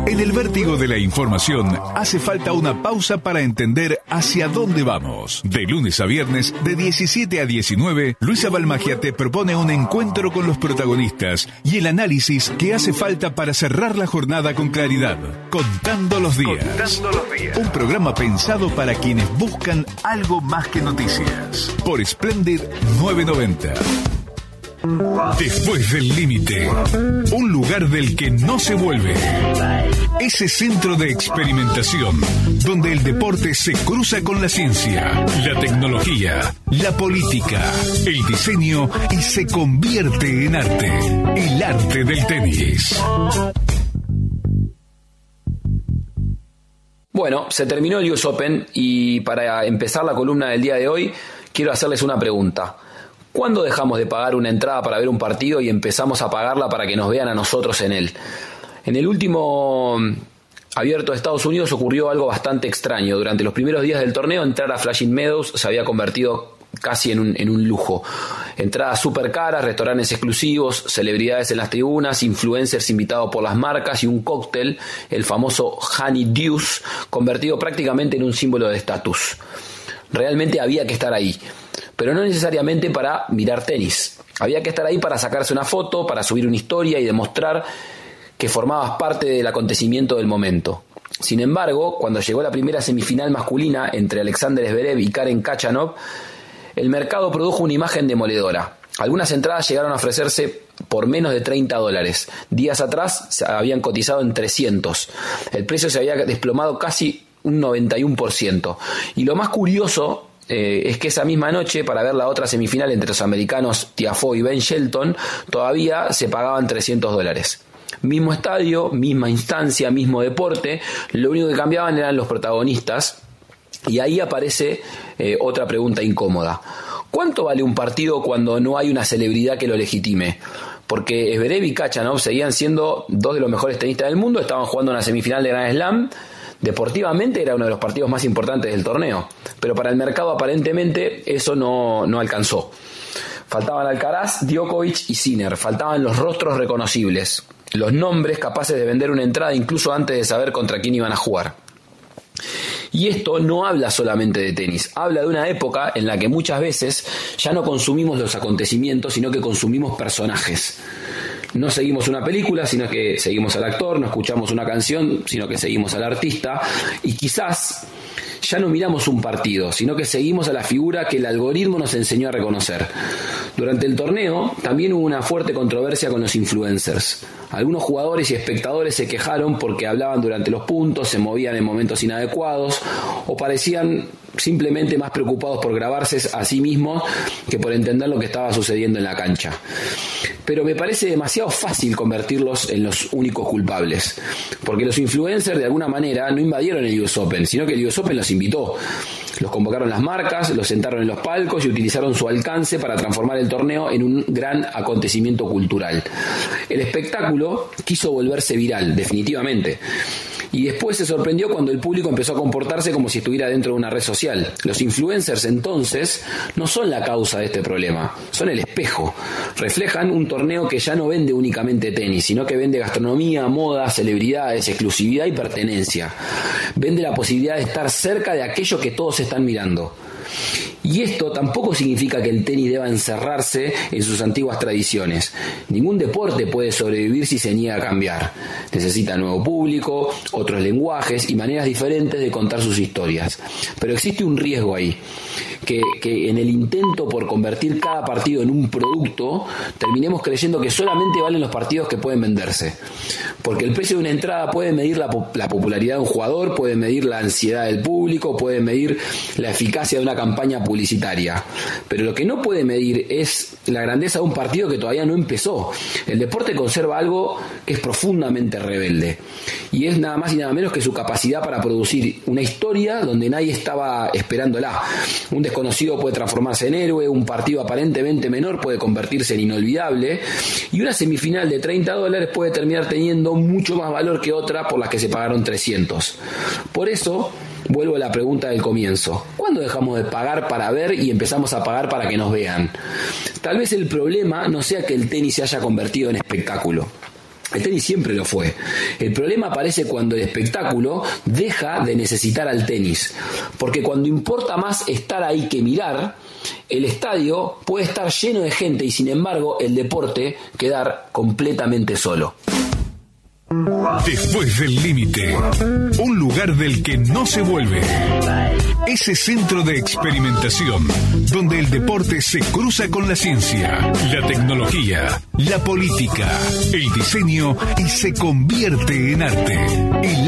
En el vértigo de la información hace falta una pausa para entender hacia dónde vamos. De lunes a viernes, de 17 a 19, Luisa Balmagia te propone un encuentro con los protagonistas y el análisis que hace falta para cerrar la jornada con claridad. Contando los días. Un programa pensado para quienes buscan algo más que noticias. Por Splendid 990. Después del límite, un lugar del que no se vuelve. Ese centro de experimentación donde el deporte se cruza con la ciencia, la tecnología, la política, el diseño y se convierte en arte. El arte del tenis. Bueno, se terminó el US Open y para empezar la columna del día de hoy quiero hacerles una pregunta. ¿Cuándo dejamos de pagar una entrada para ver un partido y empezamos a pagarla para que nos vean a nosotros en él? En el último abierto de Estados Unidos ocurrió algo bastante extraño. Durante los primeros días del torneo, entrar a Flushing Meadows se había convertido casi en un lujo. Entradas súper caras, restaurantes exclusivos, celebridades en las tribunas, influencers invitados por las marcas y un cóctel, el famoso Honey Deuce, convertido prácticamente en un símbolo de estatus. Realmente había que estar ahí, pero no necesariamente para mirar tenis. Había que estar ahí para sacarse una foto, para subir una historia y demostrar que formabas parte del acontecimiento del momento. Sin embargo, cuando llegó la primera semifinal masculina entre Alexander Zverev y Karen Khachanov, el mercado produjo una imagen demoledora. Algunas entradas llegaron a ofrecerse por menos de $30. Días atrás se habían cotizado en 300. El precio se había desplomado casi un 91%. Y lo más curioso es que esa misma noche, para ver la otra semifinal entre los americanos Tiafoe y Ben Shelton, todavía se pagaban $300. Mismo estadio, misma instancia, mismo deporte, lo único que cambiaban eran los protagonistas. Y ahí aparece otra pregunta incómoda. ¿Cuánto vale un partido cuando no hay una celebridad que lo legitime? Porque Zverev y Khachanov seguían siendo dos de los mejores tenistas del mundo, estaban jugando una semifinal de Grand Slam. Deportivamente era uno de los partidos más importantes del torneo, pero para el mercado aparentemente eso no alcanzó. Faltaban Alcaraz, Djokovic y Sinner, faltaban los rostros reconocibles, los nombres capaces de vender una entrada incluso antes de saber contra quién iban a jugar. Y esto no habla solamente de tenis, habla de una época en la que muchas veces ya no consumimos los acontecimientos, sino que consumimos personajes. No seguimos una película, sino que seguimos al actor, no escuchamos una canción, sino que seguimos al artista, y quizás ya no miramos un partido, sino que seguimos a la figura que el algoritmo nos enseñó a reconocer. Durante el torneo también hubo una fuerte controversia con los influencers. Algunos jugadores y espectadores se quejaron porque hablaban durante los puntos, se movían en momentos inadecuados o parecían simplemente más preocupados por grabarse a sí mismos que por entender lo que estaba sucediendo en la cancha. Pero me parece demasiado fácil convertirlos en los únicos culpables, porque los influencers de alguna manera no invadieron el US Open, sino que el US Open los invitó. Los convocaron las marcas, los sentaron en los palcos y utilizaron su alcance para transformar el torneo en un gran acontecimiento cultural. El espectáculo quiso volverse viral, definitivamente. Y después se sorprendió cuando el público empezó a comportarse como si estuviera dentro de una red social. Los influencers entonces no son la causa de este problema, son el espejo. Reflejan un torneo que ya no vende únicamente tenis, sino que vende gastronomía, moda, celebridades, exclusividad y pertenencia. Vende la posibilidad de estar cerca de aquello que todos están mirando. Y esto tampoco significa que el tenis deba encerrarse en sus antiguas tradiciones. Ningún deporte puede sobrevivir si se niega a cambiar. Necesita nuevo público, otros lenguajes y maneras diferentes de contar sus historias. Pero existe un riesgo ahí, que en el intento por convertir cada partido en un producto, terminemos creyendo que solamente valen los partidos que pueden venderse. Porque el precio de una entrada puede medir la popularidad de un jugador, puede medir la ansiedad del público, puede medir la eficacia de una campaña publicitaria. Pero lo que no puede medir es la grandeza de un partido que todavía no empezó. El deporte conserva algo que es profundamente rebelde. Y es nada más y nada menos que su capacidad para producir una historia donde nadie estaba esperándola. Un desconocido puede transformarse en héroe, un partido aparentemente menor puede convertirse en inolvidable y una semifinal de $30 puede terminar teniendo mucho más valor que otra por las que se pagaron 300. Por eso, vuelvo a la pregunta del comienzo. ¿Cuándo dejamos de pagar para ver y empezamos a pagar para que nos vean? Tal vez el problema no sea que el tenis se haya convertido en espectáculo. El tenis siempre lo fue. El problema aparece cuando el espectáculo deja de necesitar al tenis. Porque cuando importa más estar ahí que mirar, el estadio puede estar lleno de gente y sin embargo el deporte quedar completamente solo. Después del límite, un lugar del que no se vuelve. Ese centro de experimentación donde el deporte se cruza con la ciencia, la tecnología, la política, el diseño y se convierte en arte.